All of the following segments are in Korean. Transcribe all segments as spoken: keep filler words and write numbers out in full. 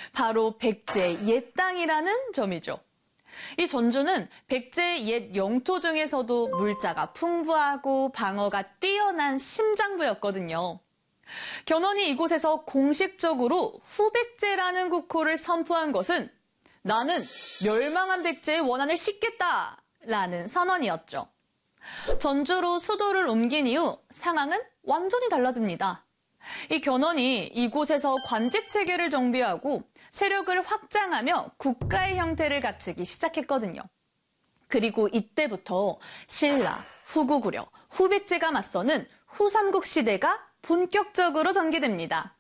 바로 백제의 옛 땅이라는 점이죠. 이 전주는 백제의 옛 영토 중에서도 물자가 풍부하고 방어가 뛰어난 심장부였거든요. 견훤이 이곳에서 공식적으로 후백제라는 국호를 선포한 것은 나는 멸망한 백제의 원한을 싣겠다라는 선언이었죠. 전주로 수도를 옮긴 이후 상황은 완전히 달라집니다. 이 견훤이 이곳에서 관직 체계를 정비하고 세력을 확장하며 국가의 형태를 갖추기 시작했거든요. 그리고 이때부터 신라, 후구구려, 후백제가 맞서는 후삼국 시대가 본격적으로 전개됩니다.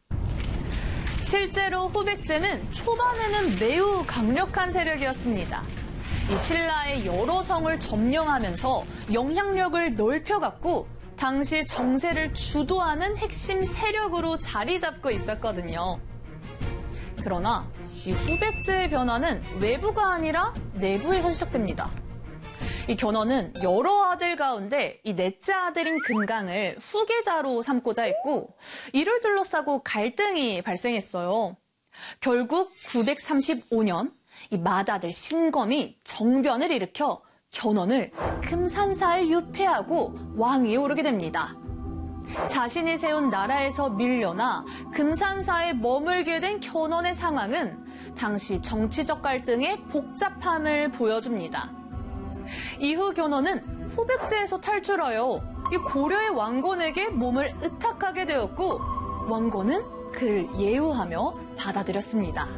실제로 후백제는 초반에는 매우 강력한 세력이었습니다. 이 신라의 여러 성을 점령하면서 영향력을 넓혀갔고 당시 정세를 주도하는 핵심 세력으로 자리 잡고 있었거든요. 그러나 이 후백제의 변화는 외부가 아니라 내부에서 시작됩니다. 이 견훤은 여러 아들 가운데 이 넷째 아들인 금강을 후계자로 삼고자 했고 이를 둘러싸고 갈등이 발생했어요. 결국 구백삼십오 년 이 맏아들 신검이 정변을 일으켜 견훤을 금산사에 유폐하고 왕위에 오르게 됩니다. 자신이 세운 나라에서 밀려나 금산사에 머물게 된 견훤의 상황은 당시 정치적 갈등의 복잡함을 보여줍니다. 이후 견훤은 후백제에서 탈출하여 이 고려의 왕건에게 몸을 의탁하게 되었고 왕건은 그를 예우하며 받아들였습니다.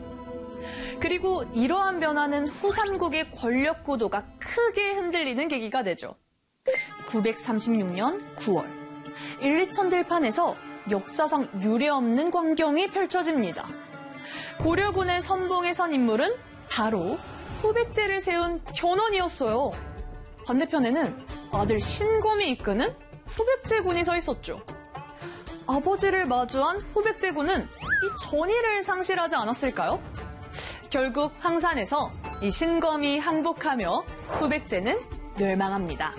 그리고 이러한 변화는 후삼국의 권력 구도가 크게 흔들리는 계기가 되죠. 구백삼십육 년 구월 일리천 들판에서 역사상 유례없는 광경이 펼쳐집니다. 고려군의 선봉에 선 인물은 바로 후백제를 세운 견훤이었어요. 반대편에는 아들 신검이 이끄는 후백제군이 서 있었죠. 아버지를 마주한 후백제군은 이 전의를 상실하지 않았을까요? 결국 황산에서 이 신검이 항복하며 후백제는 멸망합니다.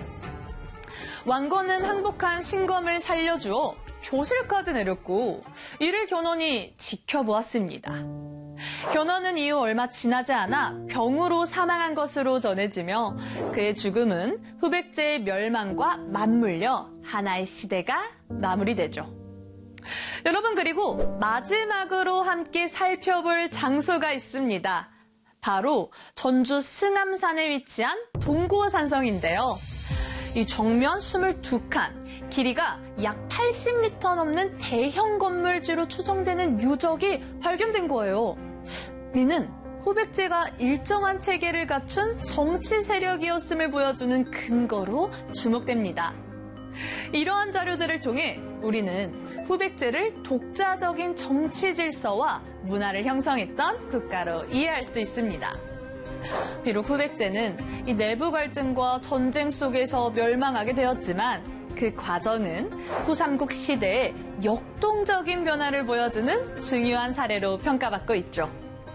왕건은 항복한 신검을 살려주어 벼슬까지 내렸고 이를 견훤이 지켜보았습니다. 견훤은 이후 얼마 지나지 않아 병으로 사망한 것으로 전해지며 그의 죽음은 후백제의 멸망과 맞물려 하나의 시대가 마무리되죠. 여러분, 그리고 마지막으로 함께 살펴볼 장소가 있습니다. 바로 전주 승암산에 위치한 동고산성인데요. 이 정면 이십이 칸, 길이가 약 팔십 미터 넘는 대형 건물주로 추정되는 유적이 발견된 거예요. 이는 후백제가 일정한 체계를 갖춘 정치 세력이었음을 보여주는 근거로 주목됩니다. 이러한 자료들을 통해 우리는 후백제를 독자적인 정치 질서와 문화를 형성했던 국가로 이해할 수 있습니다. 비록 후백제는 이 내부 갈등과 전쟁 속에서 멸망하게 되었지만 그 과정은 후삼국 시대의 역동적인 변화를 보여주는 중요한 사례로 평가받고 있죠.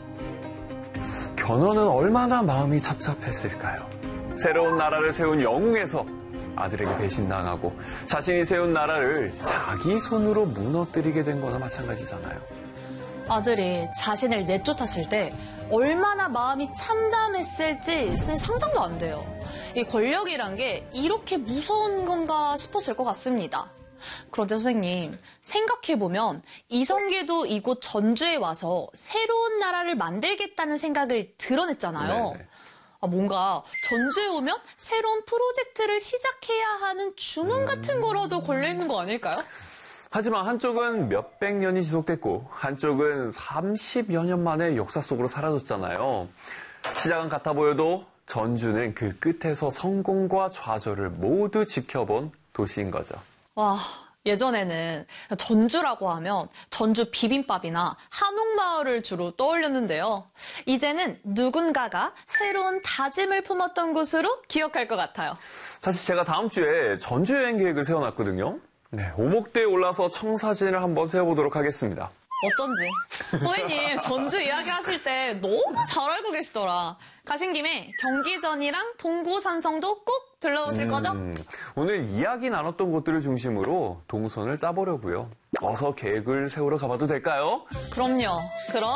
견훤은 얼마나 마음이 착잡했을까요? 새로운 나라를 세운 영웅에서 아들에게 배신당하고 자신이 세운 나라를 자기 손으로 무너뜨리게 된 거나 마찬가지잖아요. 아들이 자신을 내쫓았을 때 얼마나 마음이 참담했을지 상상도 안 돼요. 이 권력이란 게 이렇게 무서운 건가 싶었을 것 같습니다. 그런데 선생님, 생각해보면 이성계도 이곳 전주에 와서 새로운 나라를 만들겠다는 생각을 드러냈잖아요. 네네. 아, 뭔가 전주에 오면 새로운 프로젝트를 시작해야 하는 주문 같은 거라도 걸려있는 거 아닐까요? 하지만 한쪽은 몇백 년이 지속됐고 한쪽은 삼십여 년 만에 역사 속으로 사라졌잖아요. 시작은 같아 보여도 전주는 그 끝에서 성공과 좌절을 모두 지켜본 도시인 거죠. 와, 예전에는 전주라고 하면 전주 비빔밥이나 한옥마을을 주로 떠올렸는데요. 이제는 누군가가 새로운 다짐을 품었던 곳으로 기억할 것 같아요. 사실 제가 다음 주에 전주 여행 계획을 세워놨거든요. 네, 오목대에 올라서 청사진을 한번 세워보도록 하겠습니다. 어쩐지 선생님 전주 이야기 하실 때 너무 잘 알고 계시더라. 가신 김에 경기전이랑 동고산성도 꼭 들러오실 음, 거죠? 오늘 이야기 나눴던 곳들을 중심으로 동선을 짜보려고요. 어서 계획을 세우러 가봐도 될까요? 그럼요. 그럼